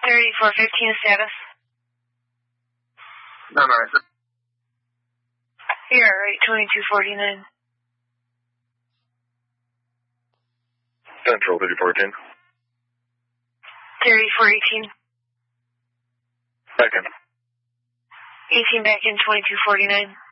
3415 status. Non-answer. You're right, 2249. Central 3418. 3418. Second. 18 back in 2249.